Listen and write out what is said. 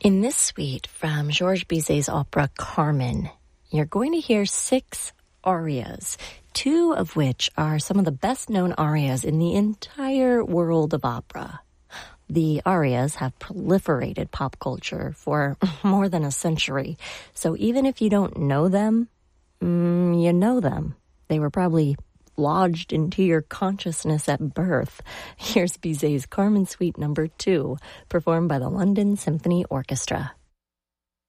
In this suite from Georges Bizet's opera Carmen, you're going to hear 6 arias, 2 of which are some of the best-known arias in the entire world of opera. The arias have proliferated pop culture for more than a century, so even if you don't know them, you know them. They were probably lodged into your consciousness at birth. Here's Bizet's Carmen Suite No. 2, performed by the London Symphony Orchestra.